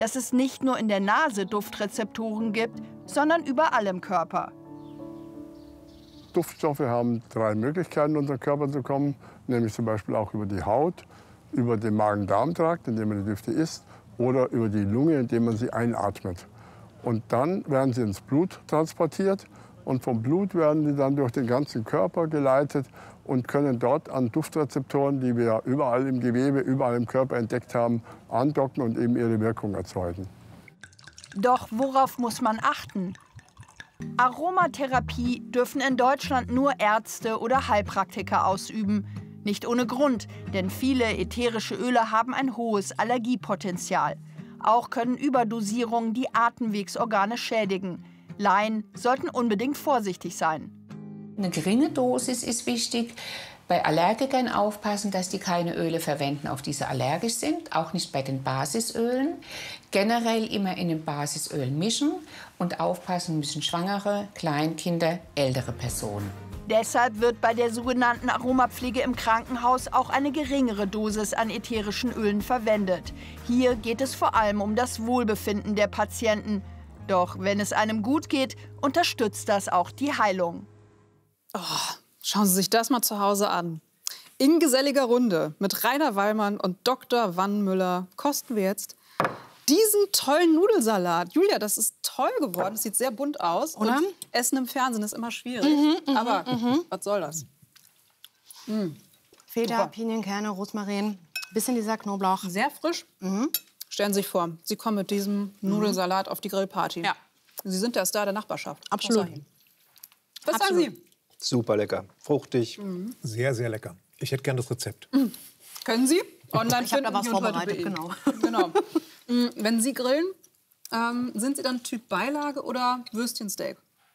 dass es nicht nur in der Nase Duftrezeptoren gibt, sondern überall im Körper. Duftstoffe haben 3 Möglichkeiten, in unseren Körper zu kommen, nämlich zum Beispiel auch über die Haut, über den Magen-Darm-Trakt, indem man die Düfte isst, oder über die Lunge, indem man sie einatmet. Und dann werden sie ins Blut transportiert und vom Blut werden sie dann durch den ganzen Körper geleitet und können dort an Duftrezeptoren, die wir überall im Gewebe, überall im Körper entdeckt haben, andocken und eben ihre Wirkung erzeugen. Doch worauf muss man achten? Aromatherapie dürfen in Deutschland nur Ärzte oder Heilpraktiker ausüben. Nicht ohne Grund, denn viele ätherische Öle haben ein hohes Allergiepotenzial. Auch können Überdosierungen die Atemwegsorgane schädigen. Laien sollten unbedingt vorsichtig sein. Eine geringe Dosis ist wichtig. Bei Allergikern aufpassen, dass die keine Öle verwenden, auf die sie allergisch sind. Auch nicht bei den Basisölen. Generell immer in den Basisöl mischen und aufpassen müssen Schwangere, Kleinkinder, ältere Personen. Deshalb wird bei der sogenannten Aromapflege im Krankenhaus auch eine geringere Dosis an ätherischen Ölen verwendet. Hier geht es vor allem um das Wohlbefinden der Patienten. Doch wenn es einem gut geht, unterstützt das auch die Heilung. Oh, schauen Sie sich das mal zu Hause an. In geselliger Runde mit Rainer Wallmann und Dr. Wannmüller kosten wir jetzt diesen tollen Nudelsalat. Julia, das ist toll geworden. Das sieht sehr bunt aus. Oder? Und Essen im Fernsehen ist immer schwierig. Aber was soll das? Feta, Super. Pinienkerne, Rosmarin, bisschen dieser Knoblauch. Sehr frisch. Stellen Sie sich vor, Sie kommen mit diesem Nudelsalat auf die Grillparty. Ja. Sie sind der Star der Nachbarschaft. Absolut. Was sagen Absolut. Sie? Super lecker, fruchtig. Sehr, sehr lecker. Ich hätte gern das Rezept. Können Sie? Online Ich habe da finden was Sie und heute vorbereitet, bei Ihnen. genau. Genau. Wenn Sie grillen, sind Sie dann Typ Beilage oder Würstchensteak?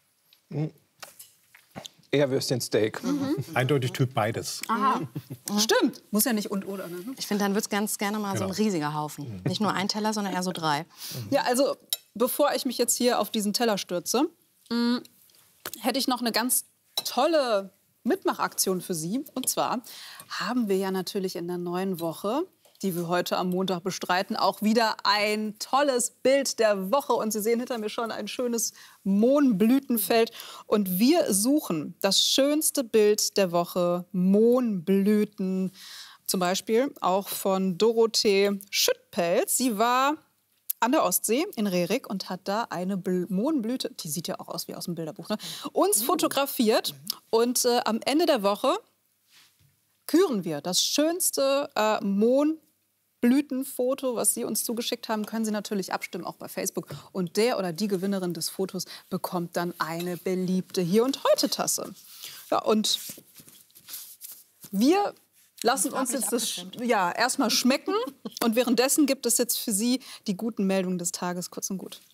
Eher Würstchensteak. Eindeutig Typ beides. Aha. Stimmt. Muss ja nicht und oder. Ne? Ich finde, dann wird es ganz gerne mal so ein riesiger Haufen. Nicht nur ein Teller, sondern eher so 3. Ja, also bevor ich mich jetzt hier auf diesen Teller stürze, hätte ich noch eine ganz tolle Mitmachaktion für Sie. Und zwar haben wir ja natürlich in der neuen Woche, die wir heute am Montag bestreiten, auch wieder ein tolles Bild der Woche. Und Sie sehen hinter mir schon ein schönes Mohnblütenfeld. Und wir suchen das schönste Bild der Woche, Mohnblüten. Zum Beispiel auch von Dorothee Schüttpelz. Sie war an der Ostsee in Rerik und hat da eine Mohnblüte, die sieht ja auch aus wie aus dem Bilderbuch, ne? Uns fotografiert. Und am Ende der Woche küren wir das schönste Mohnblütenfoto, was Sie uns zugeschickt haben. Können Sie natürlich abstimmen, auch bei Facebook. Und der oder die Gewinnerin des Fotos bekommt dann eine beliebte Hier- und Heute-Tasse. Ja, und wir lassen uns jetzt das erstmal schmecken. Und währenddessen gibt es jetzt für Sie die guten Meldungen des Tages, kurz und gut.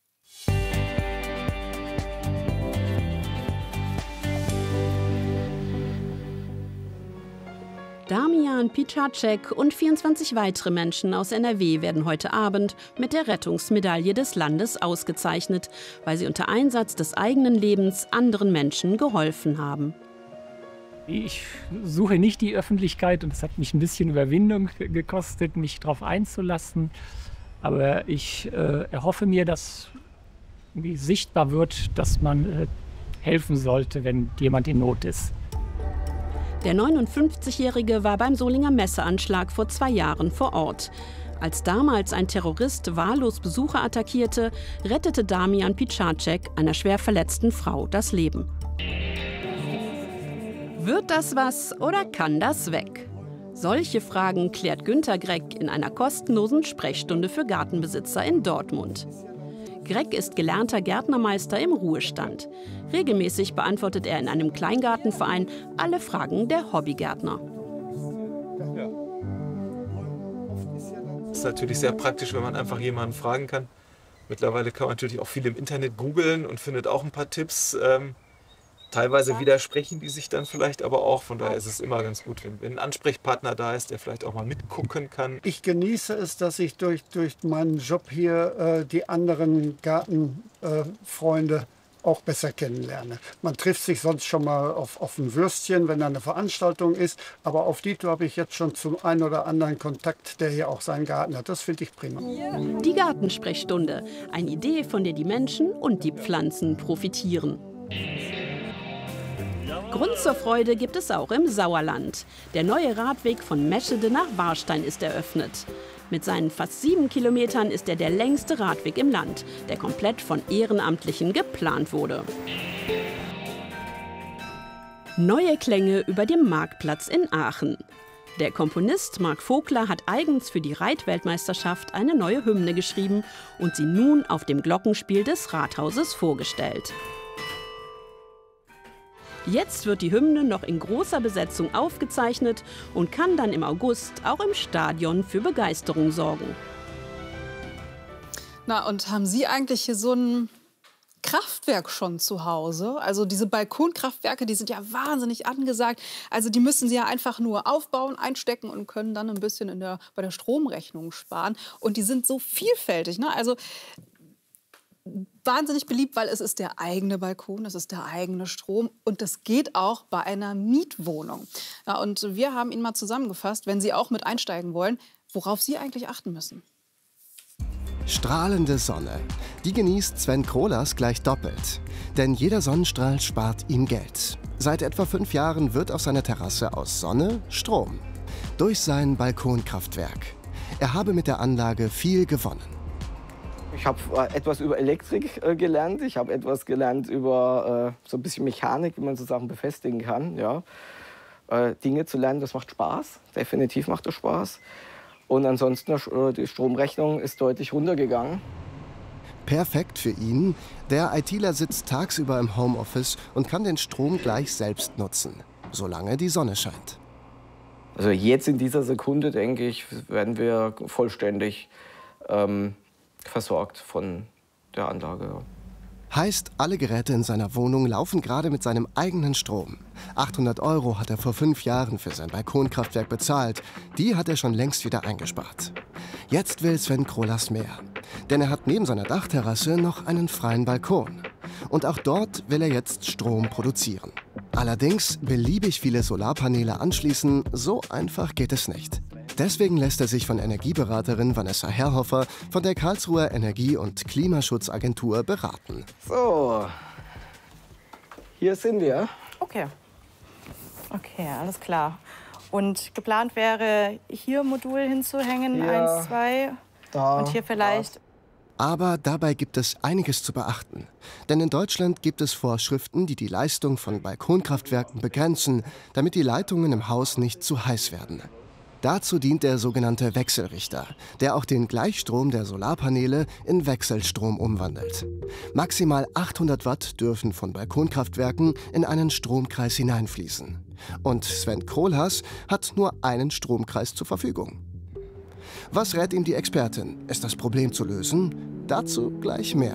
Damian Picacek und 24 weitere Menschen aus NRW werden heute Abend mit der Rettungsmedaille des Landes ausgezeichnet, weil sie unter Einsatz des eigenen Lebens anderen Menschen geholfen haben. Ich suche nicht die Öffentlichkeit und es hat mich ein bisschen Überwindung gekostet, mich darauf einzulassen. Aber ich erhoffe mir, dass irgendwie sichtbar wird, dass man helfen sollte, wenn jemand in Not ist. Der 59-Jährige war beim Solinger Messeanschlag vor 2 Jahren vor Ort. Als damals ein Terrorist wahllos Besucher attackierte, rettete Damian Picacek einer schwer verletzten Frau das Leben. Wird das was oder kann das weg? Solche Fragen klärt Günter Gregg in einer kostenlosen Sprechstunde für Gartenbesitzer in Dortmund. Gregg ist gelernter Gärtnermeister im Ruhestand. Regelmäßig beantwortet er in einem Kleingartenverein alle Fragen der Hobbygärtner. Das ist natürlich sehr praktisch, wenn man einfach jemanden fragen kann. Mittlerweile kann man natürlich auch viel im Internet googeln und findet auch ein paar Tipps. Teilweise widersprechen die sich dann vielleicht aber auch. Von daher ist es immer ganz gut, wenn ein Ansprechpartner da ist, der vielleicht auch mal mitgucken kann. Ich genieße es, dass ich durch meinen Job hier die anderen Gartenfreunde auch besser kennenlerne. Man trifft sich sonst schon mal auf ein Würstchen, wenn da eine Veranstaltung ist. Aber auf Dito habe ich jetzt schon zum einen oder anderen Kontakt, der hier auch seinen Garten hat. Das finde ich prima. Die Gartensprechstunde. Eine Idee, von der die Menschen und die Pflanzen profitieren. Grund zur Freude gibt es auch im Sauerland. Der neue Radweg von Meschede nach Warstein ist eröffnet. Mit seinen fast 7 Kilometern ist er der längste Radweg im Land, der komplett von Ehrenamtlichen geplant wurde. Neue Klänge über dem Marktplatz in Aachen. Der Komponist Marc Vogler hat eigens für die Reitweltmeisterschaft eine neue Hymne geschrieben und sie nun auf dem Glockenspiel des Rathauses vorgestellt. Jetzt wird die Hymne noch in großer Besetzung aufgezeichnet und kann dann im August auch im Stadion für Begeisterung sorgen. Na, und haben Sie eigentlich hier so ein Kraftwerk schon zu Hause? Also diese Balkonkraftwerke, die sind ja wahnsinnig angesagt. Also die müssen Sie ja einfach nur aufbauen, einstecken und können dann ein bisschen bei der Stromrechnung sparen. Und die sind so vielfältig, ne? Also wahnsinnig beliebt, weil es ist der eigene Balkon, es ist der eigene Strom und das geht auch bei einer Mietwohnung. Ja, und wir haben Ihnen mal zusammengefasst, wenn Sie auch mit einsteigen wollen, worauf Sie eigentlich achten müssen. Strahlende Sonne. Die genießt Sven Krolas gleich doppelt. Denn jeder Sonnenstrahl spart ihm Geld. Seit etwa 5 Jahren wird auf seiner Terrasse aus Sonne Strom. Durch sein Balkonkraftwerk. Er habe mit der Anlage viel gewonnen. Ich habe etwas über Elektrik gelernt. Ich habe etwas gelernt über so ein bisschen Mechanik, wie man so Sachen befestigen kann. Ja. Dinge zu lernen, das macht Spaß. Definitiv macht das Spaß. Und ansonsten, die Stromrechnung ist deutlich runtergegangen. Perfekt für ihn. Der ITler sitzt tagsüber im Homeoffice und kann den Strom gleich selbst nutzen, solange die Sonne scheint. Also jetzt in dieser Sekunde, denke ich, werden wir vollständig versorgt von der Anlage. Heißt, alle Geräte in seiner Wohnung laufen gerade mit seinem eigenen Strom. 800 € hat er vor 5 Jahren für sein Balkonkraftwerk bezahlt. Die hat er schon längst wieder eingespart. Jetzt will Sven Krolas mehr. Denn er hat neben seiner Dachterrasse noch einen freien Balkon. Und auch dort will er jetzt Strom produzieren. Allerdings beliebig viele Solarpaneele anschließen, so einfach geht es nicht. Deswegen lässt er sich von Energieberaterin Vanessa Herrhofer von der Karlsruher Energie- und Klimaschutzagentur beraten. So, hier sind wir. Okay, alles klar. Und geplant wäre, hier Modul hinzuhängen, ja, 1, 2 da, und hier vielleicht... Aber dabei gibt es einiges zu beachten. Denn in Deutschland gibt es Vorschriften, die die Leistung von Balkonkraftwerken begrenzen, damit die Leitungen im Haus nicht zu heiß werden. Dazu dient der sogenannte Wechselrichter, der auch den Gleichstrom der Solarpaneele in Wechselstrom umwandelt. Maximal 800 Watt dürfen von Balkonkraftwerken in einen Stromkreis hineinfließen. Und Sven Krolas hat nur einen Stromkreis zur Verfügung. Was rät ihm die Expertin? Ist das Problem zu lösen? Dazu gleich mehr.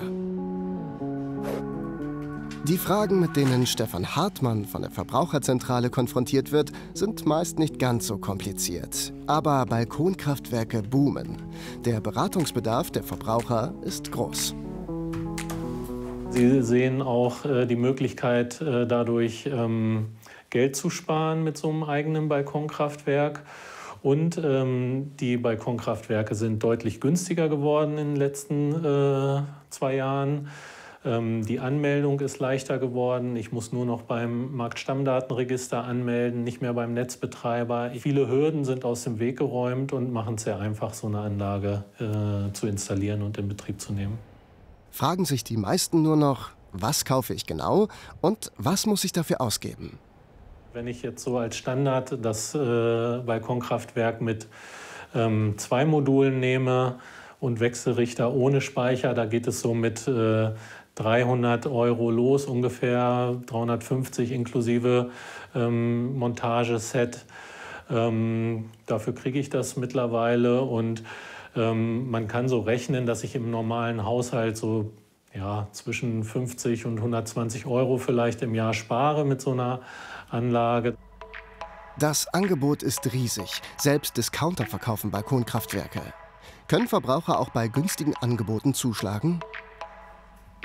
Die Fragen, mit denen Stefan Hartmann von der Verbraucherzentrale konfrontiert wird, sind meist nicht ganz so kompliziert. Aber Balkonkraftwerke boomen. Der Beratungsbedarf der Verbraucher ist groß. Sie sehen auch die Möglichkeit, dadurch Geld zu sparen mit so einem eigenen Balkonkraftwerk. Und die Balkonkraftwerke sind deutlich günstiger geworden in den letzten 2 Jahren. Die Anmeldung ist leichter geworden. Ich muss nur noch beim Marktstammdatenregister anmelden, nicht mehr beim Netzbetreiber. Viele Hürden sind aus dem Weg geräumt und machen es sehr einfach, so eine Anlage zu installieren und in Betrieb zu nehmen. Fragen sich die meisten nur noch, was kaufe ich genau und was muss ich dafür ausgeben? Wenn ich jetzt so als Standard das Balkonkraftwerk mit 2 Modulen nehme und Wechselrichter ohne Speicher, da geht es so mit 300 € los, ungefähr 350 inklusive Montageset. Dafür kriege ich das mittlerweile und man kann so rechnen, dass ich im normalen Haushalt so zwischen 50 und 120 € vielleicht im Jahr spare mit so einer Anlage. Das Angebot ist riesig. Selbst Discounter verkaufen Balkonkraftwerke. Können Verbraucher auch bei günstigen Angeboten zuschlagen?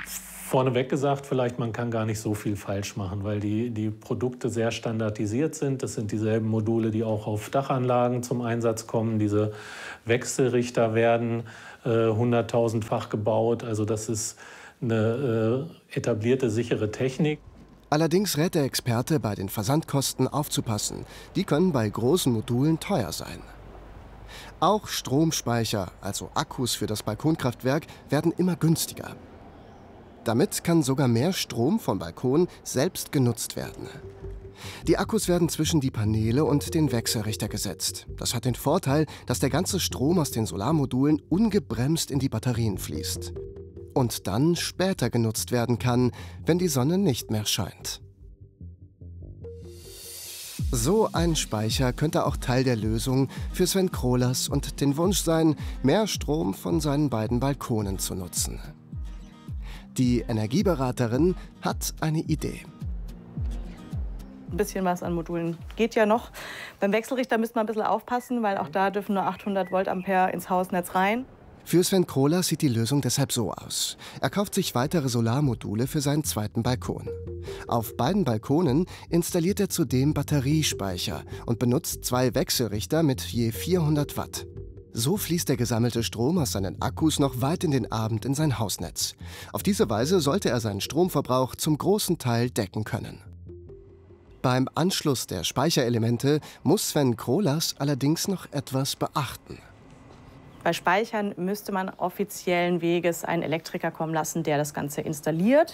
Vorneweg gesagt, vielleicht man kann gar nicht so viel falsch machen, weil die Produkte sehr standardisiert sind. Das sind dieselben Module, die auch auf Dachanlagen zum Einsatz kommen. Diese Wechselrichter werden 100.000-fach gebaut. Also das ist eine etablierte, sichere Technik. Allerdings rät der Experte, bei den Versandkosten aufzupassen. Die können bei großen Modulen teuer sein. Auch Stromspeicher, also Akkus für das Balkonkraftwerk, werden immer günstiger. Damit kann sogar mehr Strom vom Balkon selbst genutzt werden. Die Akkus werden zwischen die Paneele und den Wechselrichter gesetzt. Das hat den Vorteil, dass der ganze Strom aus den Solarmodulen ungebremst in die Batterien fließt. Und dann später genutzt werden kann, wenn die Sonne nicht mehr scheint. So ein Speicher könnte auch Teil der Lösung für Sven Krolas und den Wunsch sein, mehr Strom von seinen beiden Balkonen zu nutzen. Die Energieberaterin hat eine Idee. Ein bisschen was an Modulen geht ja noch. Beim Wechselrichter müsste man ein bisschen aufpassen, weil auch da dürfen nur 800 Voltampere ins Hausnetz rein. Für Sven Krolas sieht die Lösung deshalb so aus. Er kauft sich weitere Solarmodule für seinen zweiten Balkon. Auf beiden Balkonen installiert er zudem Batteriespeicher und benutzt 2 Wechselrichter mit je 400 Watt. So fließt der gesammelte Strom aus seinen Akkus noch weit in den Abend in sein Hausnetz. Auf diese Weise sollte er seinen Stromverbrauch zum großen Teil decken können. Beim Anschluss der Speicherelemente muss Sven Krolas allerdings noch etwas beachten. Bei Speichern müsste man offiziellen Weges einen Elektriker kommen lassen, der das Ganze installiert.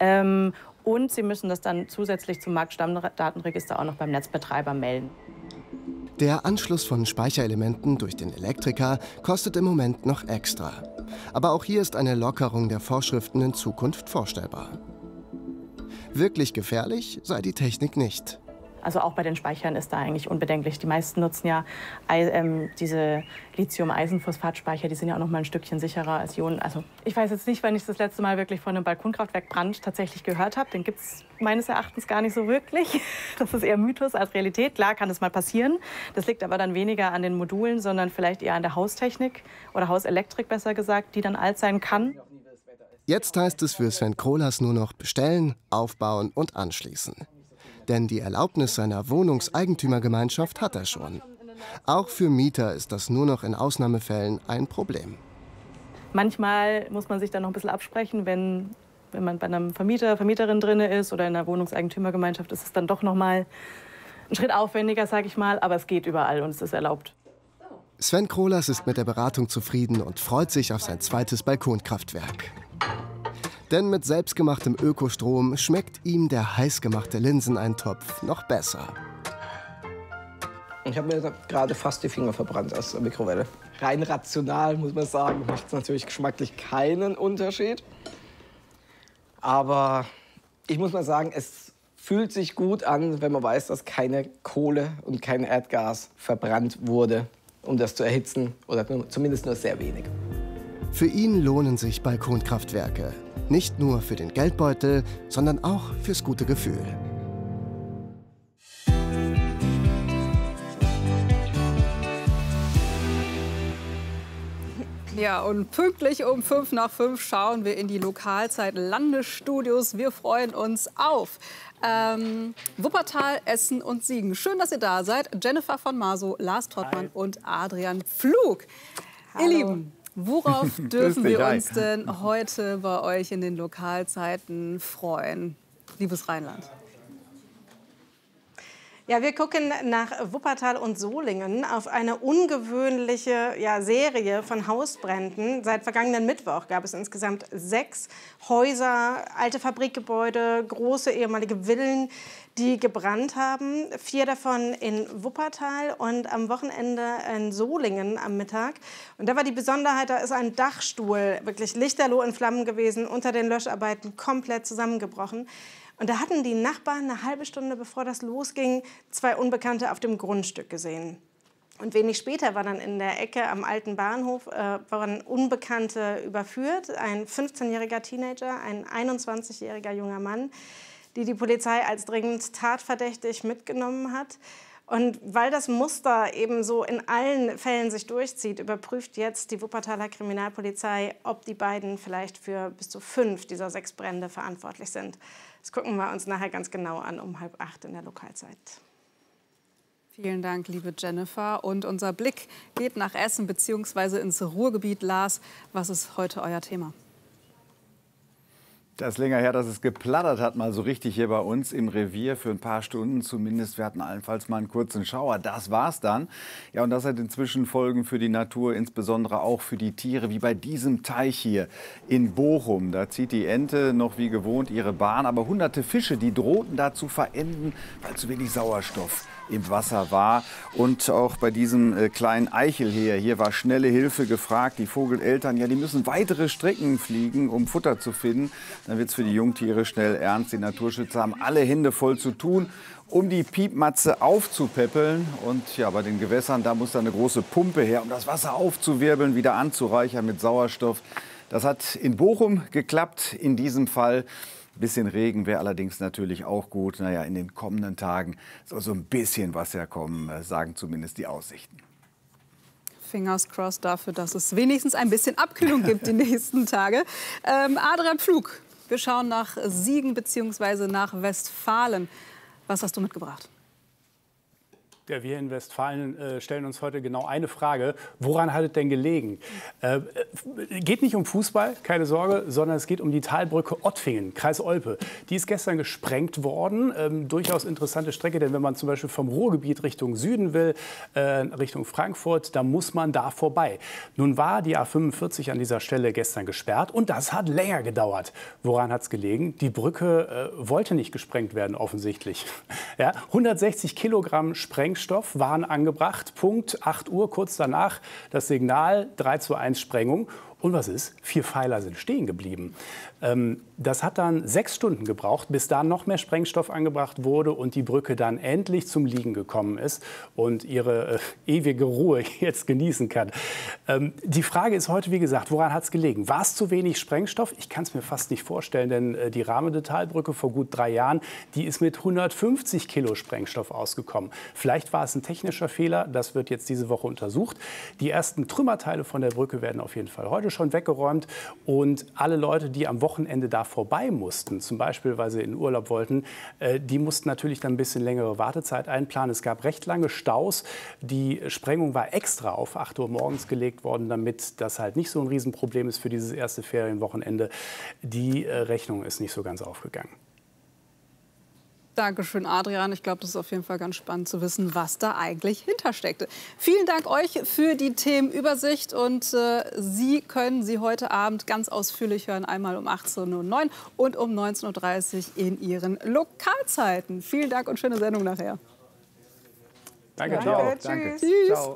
Und Sie müssen das dann zusätzlich zum Marktstammdatenregister auch noch beim Netzbetreiber melden. Der Anschluss von Speicherelementen durch den Elektriker kostet im Moment noch extra. Aber auch hier ist eine Lockerung der Vorschriften in Zukunft vorstellbar. Wirklich gefährlich sei die Technik nicht. Also auch bei den Speichern ist da eigentlich unbedenklich. Die meisten nutzen ja diese Lithium-Eisenphosphat-Speicher, die sind ja auch noch mal ein Stückchen sicherer als Ionen. Also ich weiß jetzt nicht, wann ich das letzte Mal wirklich von einem Balkonkraftwerk Brand tatsächlich gehört habe. Den gibt es meines Erachtens gar nicht so wirklich. Das ist eher Mythos als Realität. Klar kann das mal passieren. Das liegt aber dann weniger an den Modulen, sondern vielleicht eher an der Haustechnik oder Hauselektrik besser gesagt, die dann alt sein kann. Jetzt heißt es für Sven Krolas nur noch bestellen, aufbauen und anschließen. Denn die Erlaubnis seiner Wohnungseigentümergemeinschaft hat er schon. Auch für Mieter ist das nur noch in Ausnahmefällen ein Problem. Manchmal muss man sich dann noch ein bisschen absprechen, wenn man bei einem Vermieter, Vermieterin drin ist oder in einer Wohnungseigentümergemeinschaft, ist es dann doch noch mal ein Schritt aufwendiger, sage ich mal. Aber es geht überall und es ist erlaubt. Sven Krolas ist mit der Beratung zufrieden und freut sich auf sein zweites Balkonkraftwerk. Denn mit selbstgemachtem Ökostrom schmeckt ihm der heißgemachte Linseneintopf noch besser. Ich habe mir gerade fast die Finger verbrannt aus der Mikrowelle. Rein rational, muss man sagen, macht es natürlich geschmacklich keinen Unterschied. Aber ich muss mal sagen, es fühlt sich gut an, wenn man weiß, dass keine Kohle und kein Erdgas verbrannt wurde, um das zu erhitzen. Oder zumindest nur sehr wenig. Für ihn lohnen sich Balkonkraftwerke. Nicht nur für den Geldbeutel, sondern auch fürs gute Gefühl. Ja, und pünktlich um 5:05 schauen wir in die Lokalzeit-Landesstudios. Wir freuen uns auf Wuppertal, Essen und Siegen. Schön, dass ihr da seid. Jennifer von Marsow, Lars Trottmann und Adrian Pflug. Ihr Lieben, worauf dürfen wir uns denn heute bei euch in den Lokalzeiten freuen, liebes Rheinland? Ja, wir gucken nach Wuppertal und Solingen auf eine ungewöhnliche Serie von Hausbränden. Seit vergangenen Mittwoch gab es insgesamt 6 Häuser, alte Fabrikgebäude, große ehemalige Villen, die gebrannt haben. 4 davon in Wuppertal und am Wochenende in Solingen am Mittag. Und da war die Besonderheit, da ist ein Dachstuhl wirklich lichterloh in Flammen gewesen, unter den Löscharbeiten komplett zusammengebrochen. Und da hatten die Nachbarn eine halbe Stunde, bevor das losging, 2 Unbekannte auf dem Grundstück gesehen. Und wenig später war dann in der Ecke am alten Bahnhof waren Unbekannte überführt. Ein 15-jähriger Teenager, ein 21-jähriger junger Mann, die Polizei als dringend tatverdächtig mitgenommen hat. Und weil das Muster eben so in allen Fällen sich durchzieht, überprüft jetzt die Wuppertaler Kriminalpolizei, ob die beiden vielleicht für bis zu 5 dieser 6 Brände verantwortlich sind. Das gucken wir uns nachher ganz genau an, um 7:30 in der Lokalzeit. Vielen Dank, liebe Jennifer. Und unser Blick geht nach Essen bzw. ins Ruhrgebiet. Lars, was ist heute euer Thema? Das ist länger her, dass es geplattert hat, mal so richtig hier bei uns im Revier für ein paar Stunden zumindest. Wir hatten allenfalls mal einen kurzen Schauer. Das war's dann. Ja, und das hat inzwischen Folgen für die Natur, insbesondere auch für die Tiere, wie bei diesem Teich hier in Bochum. Da zieht die Ente noch wie gewohnt ihre Bahn, aber hunderte Fische, die drohten da zu verenden, weil zu wenig Sauerstoff im Wasser war. Und auch bei diesem kleinen Eichelheer hier war schnelle Hilfe gefragt. Die Vogeleltern, ja, die müssen weitere Strecken fliegen, um Futter zu finden. Dann wird es für die Jungtiere schnell ernst. Die Naturschützer haben alle Hände voll zu tun, um die Piepmatze aufzupäppeln. Und ja, bei den Gewässern, da muss da eine große Pumpe her, um das Wasser aufzuwirbeln, wieder anzureichern mit Sauerstoff. Das hat in Bochum geklappt, in diesem Fall. Ein bisschen Regen wäre allerdings natürlich auch gut. Naja, in den kommenden Tagen soll so ein bisschen was herkommen, sagen zumindest die Aussichten. Fingers crossed dafür, dass es wenigstens ein bisschen Abkühlung gibt die nächsten Tage. Adrian Pflug, wir schauen nach Siegen bzw. nach Westfalen. Was hast du mitgebracht? Ja, wir in Westfalen stellen uns heute genau eine Frage. Woran hat es denn gelegen? Geht nicht um Fußball, keine Sorge, sondern es geht um die Talbrücke Ottfingen, Kreis Olpe. Die ist gestern gesprengt worden. Durchaus interessante Strecke, denn wenn man zum Beispiel vom Ruhrgebiet Richtung Süden will, Richtung Frankfurt, da muss man da vorbei. Nun war die A45 an dieser Stelle gestern gesperrt und das hat länger gedauert. Woran hat es gelegen? Die Brücke wollte nicht gesprengt werden, offensichtlich. Ja, 160 Kilogramm Sprengstoff waren angebracht. Punkt 8 Uhr, kurz danach das Signal 3:1 Sprengung. Und was ist? 4 Pfeiler sind stehen geblieben. Das hat dann 6 Stunden gebraucht, bis da noch mehr Sprengstoff angebracht wurde und die Brücke dann endlich zum Liegen gekommen ist und ihre ewige Ruhe jetzt genießen kann. Die Frage ist heute, wie gesagt, woran hat es gelegen? War es zu wenig Sprengstoff? Ich kann es mir fast nicht vorstellen, denn die Rahmende-Talbrücke vor gut 3 Jahren, die ist mit 150 Kilo Sprengstoff ausgekommen. Vielleicht war es ein technischer Fehler, das wird jetzt diese Woche untersucht. Die ersten Trümmerteile von der Brücke werden auf jeden Fall heute schon weggeräumt und alle Leute, die am Wochenende da vorbei mussten, zum Beispiel, weil sie in Urlaub wollten, die mussten natürlich dann ein bisschen längere Wartezeit einplanen. Es gab recht lange Staus. Die Sprengung war extra auf 8 Uhr morgens gelegt worden, damit das halt nicht so ein Riesenproblem ist für dieses erste Ferienwochenende. Die Rechnung ist nicht so ganz aufgegangen. Dankeschön, Adrian. Ich glaube, das ist auf jeden Fall ganz spannend zu wissen, was da eigentlich hintersteckte. Vielen Dank euch für die Themenübersicht. Und Sie können sie heute Abend ganz ausführlich hören, einmal um 18:09 Uhr und um 19:30 Uhr in Ihren Lokalzeiten. Vielen Dank und schöne Sendung nachher. Danke, ciao. Danke. Tschüss. Ciao.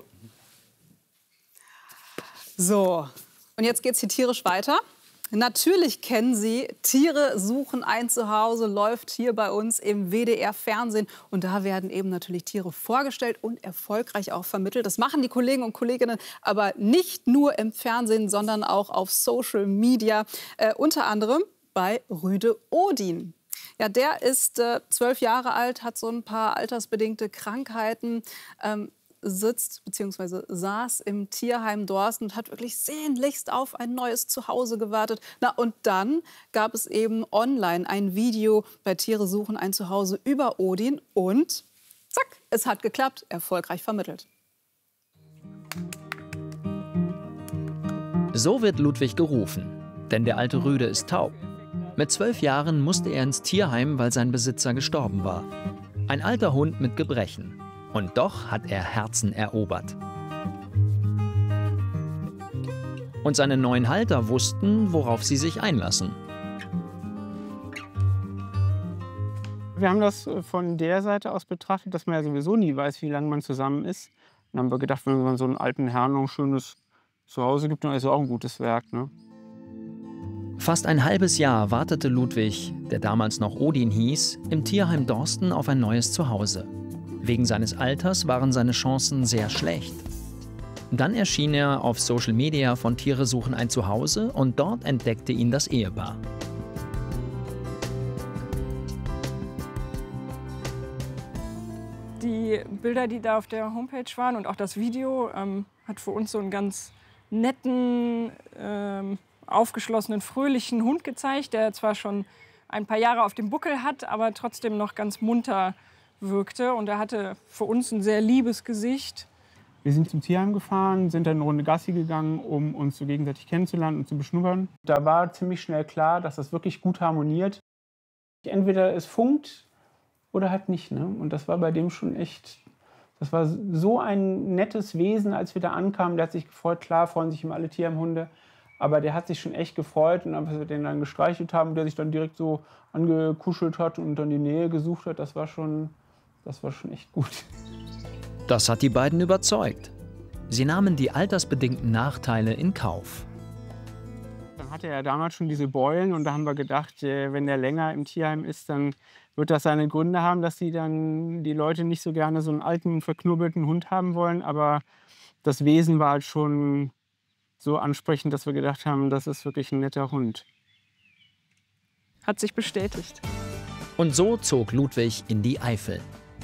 So, und jetzt geht es hier tierisch weiter. Natürlich kennen Sie, Tiere suchen ein Zuhause, läuft hier bei uns im WDR-Fernsehen. Und da werden eben natürlich Tiere vorgestellt und erfolgreich auch vermittelt. Das machen die Kollegen und Kolleginnen aber nicht nur im Fernsehen, sondern auch auf Social Media. Unter anderem bei Rüde Odin. Ja, der ist 12 Jahre alt, hat so ein paar altersbedingte Krankheiten. Sitzt bzw. saß im Tierheim Dorsten und hat wirklich sehnlichst auf ein neues Zuhause gewartet. Na, und dann gab es eben online ein Video bei Tiere suchen ein Zuhause über Odin und zack, es hat geklappt, erfolgreich vermittelt. So wird Ludwig gerufen, denn der alte Rüde ist taub. Mit 12 Jahren musste er ins Tierheim, weil sein Besitzer gestorben war. Ein alter Hund mit Gebrechen. Und doch hat er Herzen erobert. Und seine neuen Halter wussten, worauf sie sich einlassen. Wir haben das von der Seite aus betrachtet, dass man ja sowieso nie weiß, wie lange man zusammen ist. Dann haben wir gedacht, wenn man so einen alten Herrn noch ein schönes Zuhause gibt, dann ist es auch ein gutes Werk. Ne? Fast ein halbes Jahr wartete Ludwig, der damals noch Odin hieß, im Tierheim Dorsten auf ein neues Zuhause. Wegen seines Alters waren seine Chancen sehr schlecht. Dann erschien er auf Social Media von Tiere suchen ein Zuhause und dort entdeckte ihn das Ehepaar. Die Bilder, die da auf der Homepage waren und auch das Video, hat für uns so einen ganz netten, aufgeschlossenen, fröhlichen Hund gezeigt, der zwar schon ein paar Jahre auf dem Buckel hat, aber trotzdem noch ganz munter wirkte. Und er hatte für uns ein sehr liebes Gesicht. Wir sind zum Tierheim gefahren, sind dann eine Runde Gassi gegangen, um uns so gegenseitig kennenzulernen und zu beschnuppern. Da war ziemlich schnell klar, dass das wirklich gut harmoniert. Entweder es funkt oder halt nicht. Ne? Und das war bei dem schon echt, das war so ein nettes Wesen, als wir da ankamen. Der hat sich gefreut, klar freuen sich immer alle Tierheimhunde. Aber der hat sich schon echt gefreut. Und als wir den dann gestreichelt haben, der sich dann direkt so angekuschelt hat und dann die Nähe gesucht hat, das war schon echt gut. Das hat die beiden überzeugt. Sie nahmen die altersbedingten Nachteile in Kauf. Dann hatte er damals schon diese Beulen und da haben wir gedacht, wenn der länger im Tierheim ist, dann wird das seine Gründe haben, dass die Leute nicht so gerne so einen alten, verknubbelten Hund haben wollen. Aber das Wesen war halt schon so ansprechend, dass wir gedacht haben, das ist wirklich ein netter Hund. Hat sich bestätigt. Und so zog Ludwig in die Eifel.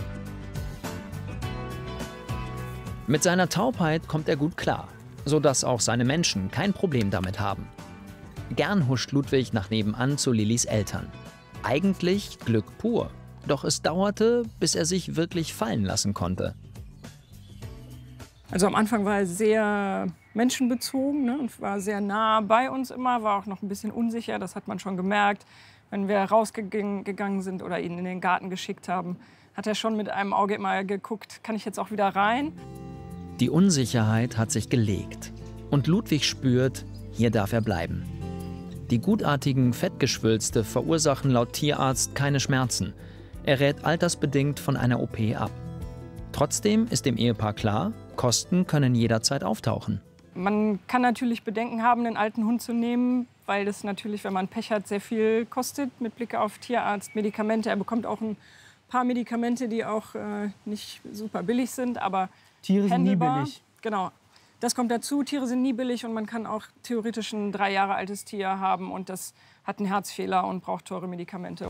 Mit seiner Taubheit kommt er gut klar, sodass auch seine Menschen kein Problem damit haben. Gern huscht Ludwig nach nebenan zu Lillys Eltern. Eigentlich Glück pur. Doch es dauerte, bis er sich wirklich fallen lassen konnte. Also am Anfang war er sehr menschenbezogen, ne, und war sehr nah bei uns immer, war auch noch ein bisschen unsicher, das hat man schon gemerkt. Wenn wir rausgegangen sind oder ihn in den Garten geschickt haben, hat er schon mit einem Auge immer geguckt, kann ich jetzt auch wieder rein? Die Unsicherheit hat sich gelegt. Und Ludwig spürt, hier darf er bleiben. Die gutartigen Fettgeschwülste verursachen laut Tierarzt keine Schmerzen. Er rät altersbedingt von einer OP ab. Trotzdem ist dem Ehepaar klar, Kosten können jederzeit auftauchen. Man kann natürlich Bedenken haben, einen alten Hund zu nehmen, weil das natürlich, wenn man Pech hat, sehr viel kostet mit Blick auf Tierarzt, Medikamente. Er bekommt auch ein paar Medikamente, die auch nicht super billig sind, aber Tiere sind nie billig. Genau. Das kommt dazu, Tiere sind nie billig und man kann auch theoretisch ein 3 Jahre altes Tier haben und das hat einen Herzfehler und braucht teure Medikamente.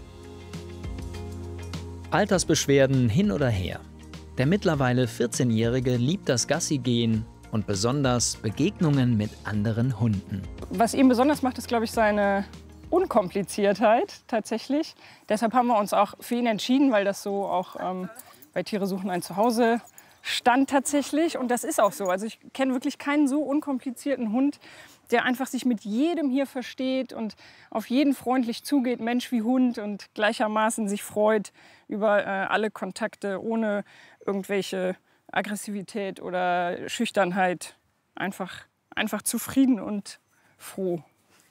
Altersbeschwerden hin oder her. Der mittlerweile 14-Jährige liebt das Gassi-Gehen und besonders Begegnungen mit anderen Hunden. Was ihn besonders macht, ist, glaube ich, seine Unkompliziertheit tatsächlich. Deshalb haben wir uns auch für ihn entschieden, weil das so auch bei Tiere suchen ein Zuhause stand tatsächlich. Und das ist auch so. Also ich kenne wirklich keinen so unkomplizierten Hund, der einfach sich mit jedem hier versteht und auf jeden freundlich zugeht, Mensch wie Hund, und gleichermaßen sich freut über alle Kontakte, ohne irgendwelche Aggressivität oder Schüchternheit. Einfach zufrieden und froh.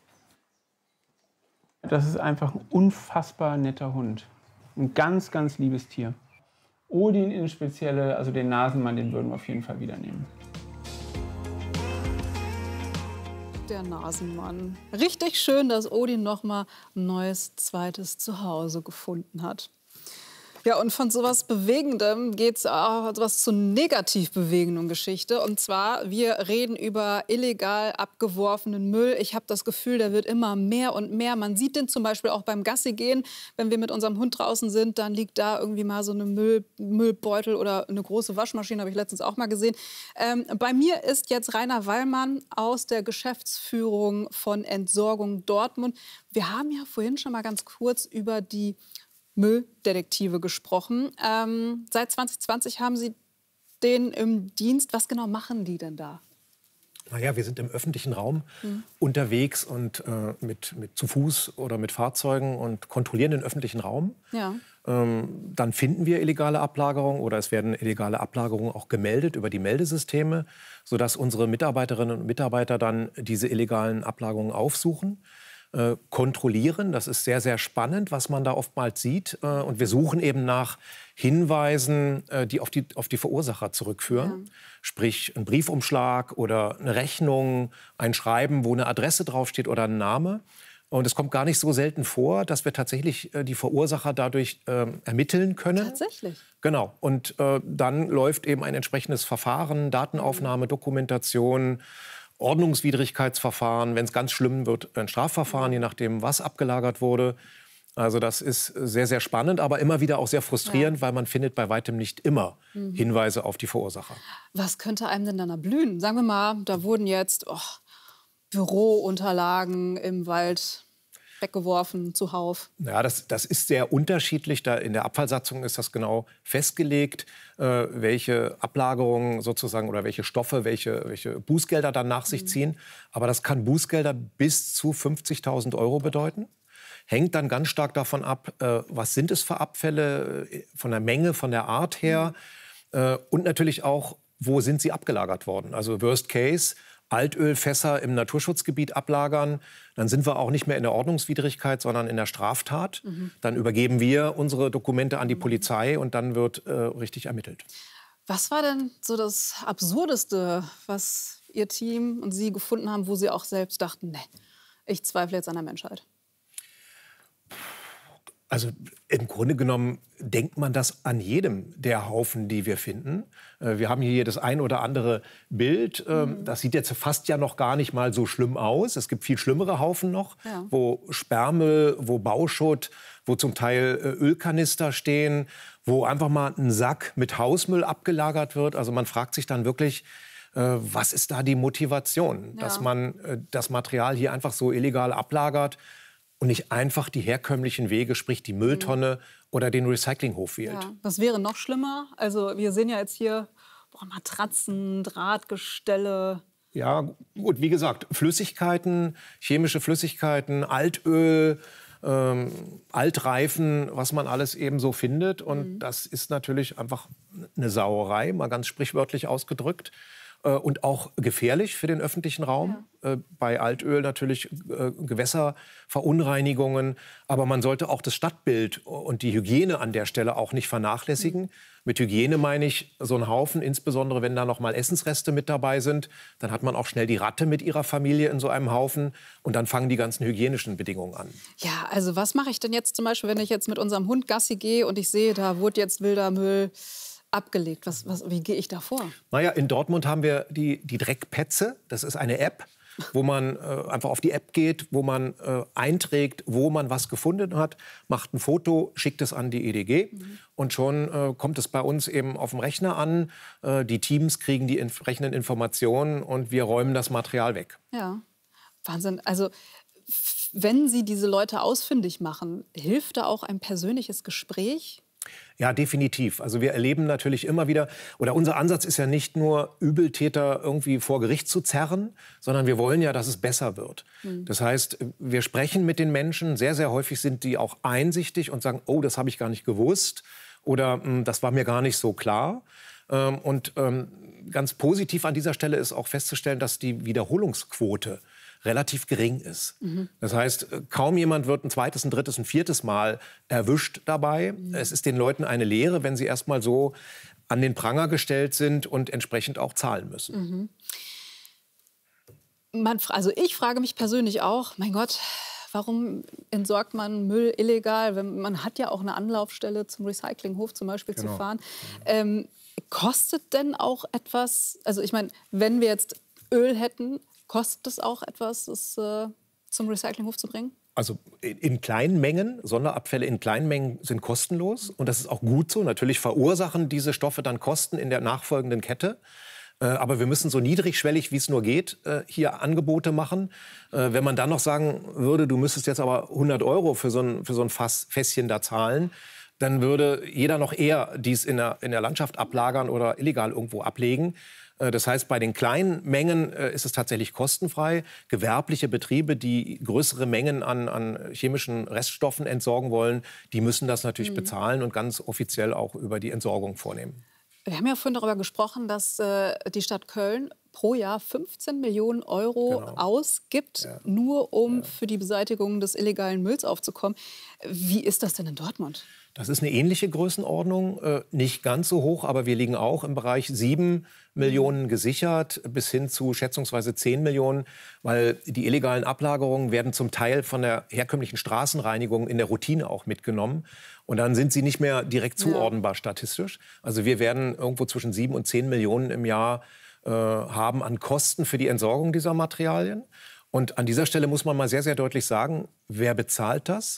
Das ist einfach ein unfassbar netter Hund. Ein ganz, ganz liebes Tier. Odin in Spezielle, also den Nasenmann, den würden wir auf jeden Fall wieder nehmen. Der Nasenmann. Richtig schön, dass Odin noch mal ein neues zweites Zuhause gefunden hat. Ja, und von sowas Bewegendem geht es auch etwas zur negativ bewegenden Geschichte. Und zwar, wir reden über illegal abgeworfenen Müll. Ich habe das Gefühl, der wird immer mehr und mehr. Man sieht den zum Beispiel auch beim Gassi gehen. Wenn wir mit unserem Hund draußen sind, dann liegt da irgendwie mal so eine Müllbeutel oder eine große Waschmaschine, habe ich letztens auch mal gesehen. Bei mir ist jetzt Rainer Wallmann aus der Geschäftsführung von Entsorgung Dortmund. Wir haben ja vorhin schon mal ganz kurz über die Mülldetektive gesprochen. Seit 2020 haben Sie den im Dienst. Was genau machen die denn da? Naja, wir sind im öffentlichen Raum unterwegs und zu Fuß oder mit Fahrzeugen und kontrollieren den öffentlichen Raum. Ja. Dann finden wir illegale Ablagerungen oder es werden illegale Ablagerungen auch gemeldet über die Meldesysteme, sodass unsere Mitarbeiterinnen und Mitarbeiter dann diese illegalen Ablagerungen aufsuchen. Kontrollieren. Das ist sehr, sehr spannend, was man da oftmals sieht. Und wir suchen eben nach Hinweisen, die auf die Verursacher zurückführen. Ja. Sprich, ein Briefumschlag oder eine Rechnung, ein Schreiben, wo eine Adresse draufsteht oder ein Name. Und es kommt gar nicht so selten vor, dass wir tatsächlich die Verursacher dadurch ermitteln können. Tatsächlich? Genau. Und dann läuft eben ein entsprechendes Verfahren, Datenaufnahme, Dokumentation, Ordnungswidrigkeitsverfahren, wenn es ganz schlimm wird, ein Strafverfahren, je nachdem, was abgelagert wurde. Also das ist sehr, sehr spannend, aber immer wieder auch sehr frustrierend, weil man findet bei weitem nicht immer Hinweise auf die Verursacher. Was könnte einem denn dann erblühen? Sagen wir mal, da wurden jetzt Bürounterlagen im Wald weggeworfen, zuhauf. Ja, das ist sehr unterschiedlich. Da in der Abfallsatzung ist das genau festgelegt, welche Ablagerungen sozusagen oder welche Stoffe, welche Bußgelder dann nach sich ziehen. Aber das kann Bußgelder bis zu 50.000 € bedeuten. Hängt dann ganz stark davon ab, was sind es für Abfälle, von der Menge, von der Art her. Und natürlich auch, wo sind sie abgelagert worden. Also Worst Case, Altölfässer im Naturschutzgebiet ablagern, dann sind wir auch nicht mehr in der Ordnungswidrigkeit, sondern in der Straftat. Dann übergeben wir unsere Dokumente an die Polizei und dann wird richtig ermittelt. Was war denn so das Absurdeste, was Ihr Team und Sie gefunden haben, wo Sie auch selbst dachten, nee, ich zweifle jetzt an der Menschheit? Also im Grunde genommen denkt man das an jedem der Haufen, die wir finden. Wir haben hier das ein oder andere Bild. Das sieht jetzt fast ja noch gar nicht mal so schlimm aus. Es gibt viel schlimmere Haufen noch, wo Sperrmüll, wo Bauschutt, wo zum Teil Ölkanister stehen, wo einfach mal ein Sack mit Hausmüll abgelagert wird. Also man fragt sich dann wirklich, was ist da die Motivation, dass man das Material hier einfach so illegal ablagert und nicht einfach die herkömmlichen Wege, sprich die Mülltonne oder den Recyclinghof wählt. Ja, das wäre noch schlimmer. Also wir sehen ja jetzt hier Matratzen, Drahtgestelle. Ja, gut, wie gesagt, Flüssigkeiten, chemische Flüssigkeiten, Altöl, Altreifen, was man alles eben so findet. Und das ist natürlich einfach eine Sauerei, mal ganz sprichwörtlich ausgedrückt. Und auch gefährlich für den öffentlichen Raum. Bei Altöl natürlich Gewässerverunreinigungen. Aber man sollte auch das Stadtbild und die Hygiene an der Stelle auch nicht vernachlässigen. Mit Hygiene meine ich so einen Haufen, insbesondere wenn da noch mal Essensreste mit dabei sind. Dann hat man auch schnell die Ratte mit ihrer Familie in so einem Haufen. Und dann fangen die ganzen hygienischen Bedingungen an. Ja, also was mache ich denn jetzt zum Beispiel, wenn ich jetzt mit unserem Hund Gassi gehe und ich sehe, da wurde jetzt wilder Müll abgelegt. Wie gehe ich da vor? Naja, in Dortmund haben wir die Dreckpätze. Das ist eine App, wo man einfach auf die App geht, wo man einträgt, wo man was gefunden hat, macht ein Foto, schickt es an die EDG und schon kommt es bei uns eben auf dem Rechner an. Die Teams kriegen die entsprechenden Informationen und wir räumen das Material weg. Ja, Wahnsinn. Also wenn Sie diese Leute ausfindig machen, hilft da auch ein persönliches Gespräch? Ja, definitiv. Also wir erleben natürlich immer wieder, oder unser Ansatz ist ja nicht nur, Übeltäter irgendwie vor Gericht zu zerren, sondern wir wollen ja, dass es besser wird. Das heißt, wir sprechen mit den Menschen, sehr, sehr häufig sind die auch einsichtig und sagen, oh, das habe ich gar nicht gewusst oder das war mir gar nicht so klar. Und ganz positiv an dieser Stelle ist auch festzustellen, dass die Wiederholungsquote relativ gering ist. Das heißt, kaum jemand wird ein zweites, ein drittes, ein viertes Mal erwischt dabei. Es ist den Leuten eine Lehre, wenn sie erst mal so an den Pranger gestellt sind und entsprechend auch zahlen müssen. Also ich frage mich persönlich auch, mein Gott, warum entsorgt man Müll illegal? Man hat ja auch eine Anlaufstelle zum Recyclinghof zum Beispiel zu fahren. Kostet denn auch etwas, also ich meine, wenn wir jetzt Öl hätten, kostet es auch etwas, es zum Recyclinghof zu bringen? Also in kleinen Mengen, Sonderabfälle in kleinen Mengen sind kostenlos. Und das ist auch gut so. Natürlich verursachen diese Stoffe dann Kosten in der nachfolgenden Kette. Aber wir müssen so niedrigschwellig, wie es nur geht, hier Angebote machen. Wenn man dann noch sagen würde, du müsstest jetzt aber 100 € für so ein Fässchen da zahlen, dann würde jeder noch eher dies in der Landschaft ablagern oder illegal irgendwo ablegen. Das heißt, bei den kleinen Mengen ist es tatsächlich kostenfrei. Gewerbliche Betriebe, die größere Mengen an chemischen Reststoffen entsorgen wollen, die müssen das natürlich bezahlen und ganz offiziell auch über die Entsorgung vornehmen. Wir haben ja vorhin darüber gesprochen, dass die Stadt Köln pro Jahr 15 Millionen € ausgibt, nur um für die Beseitigung des illegalen Mülls aufzukommen. Wie ist das denn in Dortmund? Das ist eine ähnliche Größenordnung, nicht ganz so hoch, aber wir liegen auch im Bereich 7 Millionen gesichert bis hin zu schätzungsweise 10 Millionen, weil die illegalen Ablagerungen werden zum Teil von der herkömmlichen Straßenreinigung in der Routine auch mitgenommen. Und dann sind sie nicht mehr direkt zuordnenbar statistisch. Also wir werden irgendwo zwischen 7 und 10 Millionen im Jahr haben an Kosten für die Entsorgung dieser Materialien. Und an dieser Stelle muss man mal sehr, sehr deutlich sagen, wer bezahlt das?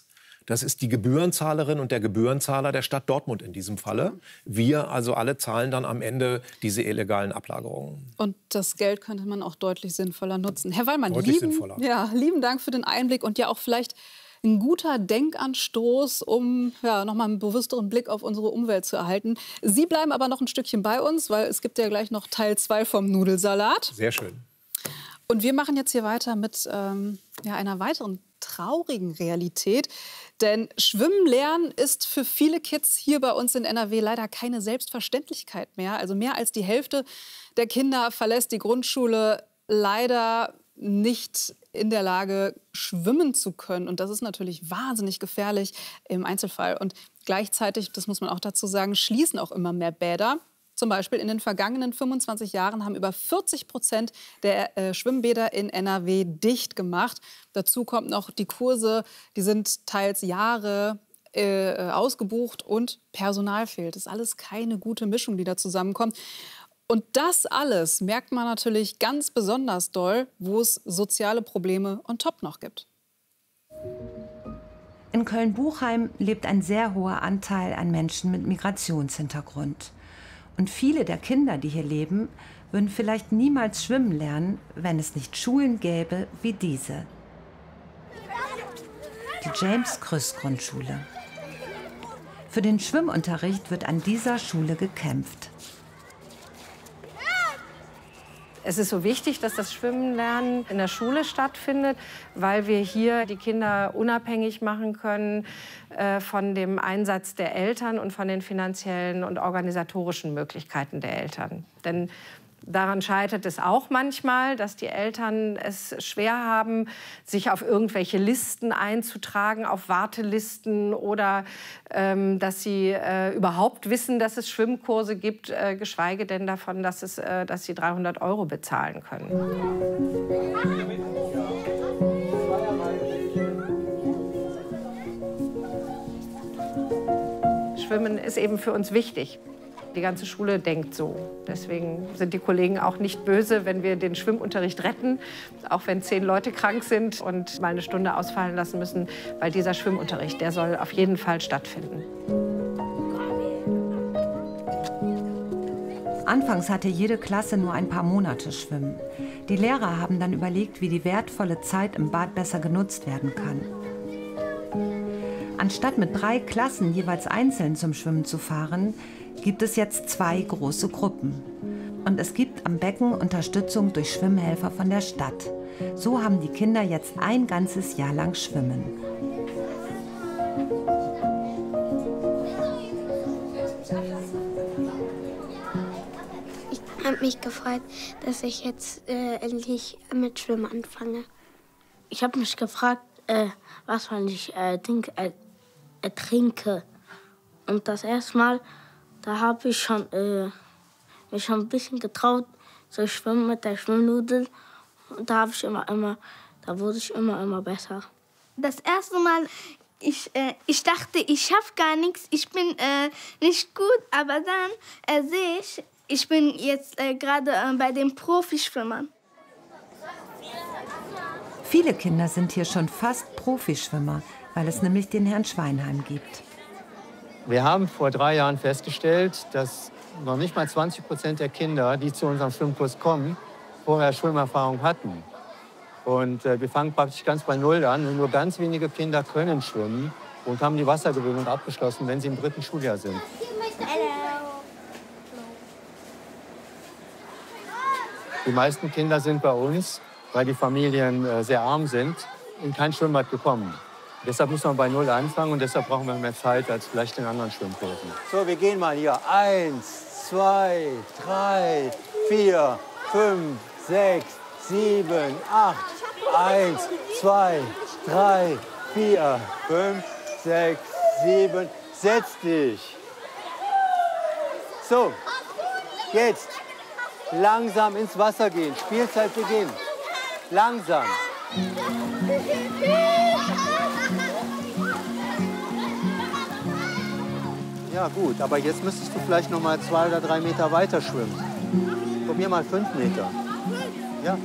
Das ist die Gebührenzahlerin und der Gebührenzahler der Stadt Dortmund in diesem Falle. Wir also alle zahlen dann am Ende diese illegalen Ablagerungen. Und das Geld könnte man auch deutlich sinnvoller nutzen. Herr Wallmann, lieben Dank für den Einblick und ja auch vielleicht ein guter Denkanstoß, um nochmal einen bewussteren Blick auf unsere Umwelt zu erhalten. Sie bleiben aber noch ein Stückchen bei uns, weil es gibt ja gleich noch Teil 2 vom Nudelsalat. Sehr schön. Und wir machen jetzt hier weiter mit einer weiteren traurigen Realität. Denn Schwimmen lernen ist für viele Kids hier bei uns in NRW leider keine Selbstverständlichkeit mehr. Also mehr als die Hälfte der Kinder verlässt die Grundschule leider nicht in der Lage, schwimmen zu können. Und das ist natürlich wahnsinnig gefährlich im Einzelfall. Und gleichzeitig, das muss man auch dazu sagen, schließen auch immer mehr Bäder. Zum Beispiel in den vergangenen 25 Jahren haben über 40% der Schwimmbäder in NRW dicht gemacht. Dazu kommt noch die Kurse, die sind teils Jahre ausgebucht und Personal fehlt. Das ist alles keine gute Mischung, die da zusammenkommt. Und das alles merkt man natürlich ganz besonders doll, wo es soziale Probleme on top noch gibt. In Köln-Buchheim lebt ein sehr hoher Anteil an Menschen mit Migrationshintergrund. Und viele der Kinder, die hier leben, würden vielleicht niemals schwimmen lernen, wenn es nicht Schulen gäbe wie diese. Die James-Krüss-Grundschule. Für den Schwimmunterricht wird an dieser Schule gekämpft. Es ist so wichtig, dass das Schwimmenlernen in der Schule stattfindet, weil wir hier die Kinder unabhängig machen können von dem Einsatz der Eltern und von den finanziellen und organisatorischen Möglichkeiten der Eltern. Denn daran scheitert es auch manchmal, dass die Eltern es schwer haben, sich auf irgendwelche Listen einzutragen, auf Wartelisten oder dass sie überhaupt wissen, dass es Schwimmkurse gibt, geschweige denn davon, dass sie 300 € bezahlen können. Schwimmen ist eben für uns wichtig. Die ganze Schule denkt so. Deswegen sind die Kollegen auch nicht böse, wenn wir den Schwimmunterricht retten, auch wenn 10 Leute krank sind und mal eine Stunde ausfallen lassen müssen, weil dieser Schwimmunterricht, der soll auf jeden Fall stattfinden. Anfangs hatte jede Klasse nur ein paar Monate Schwimmen. Die Lehrer haben dann überlegt, wie die wertvolle Zeit im Bad besser genutzt werden kann. Anstatt mit 3 Klassen jeweils einzeln zum Schwimmen zu fahren, gibt es jetzt 2 große Gruppen. Und es gibt am Becken Unterstützung durch Schwimmhelfer von der Stadt. So haben die Kinder jetzt ein ganzes Jahr lang Schwimmen. Ich habe mich gefreut, dass ich jetzt endlich mit Schwimmen anfange. Ich habe mich gefragt, was wenn ich trinke. Und das erste Mal, da habe ich mich schon ein bisschen getraut, zu schwimmen mit der Schwimmnudel. Und da wurde ich immer besser. Das erste Mal, ich dachte, ich schaffe gar nichts, ich bin nicht gut. Aber dann sehe ich bin jetzt gerade bei den Profischwimmern. Viele Kinder sind hier schon fast Profischwimmer, weil es nämlich den Herrn Schweinheim gibt. Wir haben vor 3 Jahren festgestellt, dass noch nicht mal 20% der Kinder, die zu unserem Schwimmkurs kommen, vorher Schwimmerfahrung hatten. Und wir fangen praktisch ganz bei Null an. Und nur ganz wenige Kinder können schwimmen und haben die Wassergewöhnung abgeschlossen, wenn sie im 3. Schuljahr sind. Die meisten Kinder sind bei uns, weil die Familien sehr arm sind, in kein Schwimmbad gekommen. Deshalb muss man bei Null anfangen und deshalb brauchen wir mehr Zeit als vielleicht in anderen Schwimmkursen. So, wir gehen mal hier. 1, 2, 3, 4, 5, 6, 7, 8. 1, 2, 3, 4, 5, 6, 7. Setz dich. So, jetzt langsam ins Wasser gehen. Spielzeit beginnt. Langsam. Ja gut, aber jetzt müsstest du vielleicht noch mal 2 oder 3 Meter weiter schwimmen. Probier mal 5 Meter. Ja.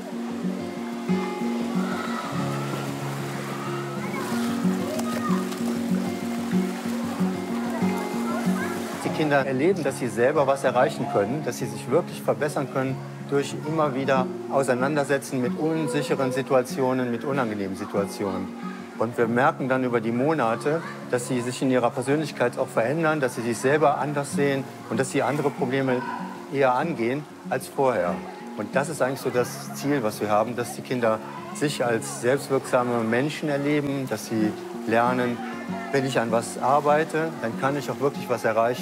Kinder erleben, dass sie selber was erreichen können, dass sie sich wirklich verbessern können durch immer wieder Auseinandersetzen mit unsicheren Situationen, mit unangenehmen Situationen. Und wir merken dann über die Monate, dass sie sich in ihrer Persönlichkeit auch verändern, dass sie sich selber anders sehen und dass sie andere Probleme eher angehen als vorher. Und das ist eigentlich so das Ziel, was wir haben, dass die Kinder sich als selbstwirksame Menschen erleben, dass sie lernen, wenn ich an was arbeite, dann kann ich auch wirklich was erreichen.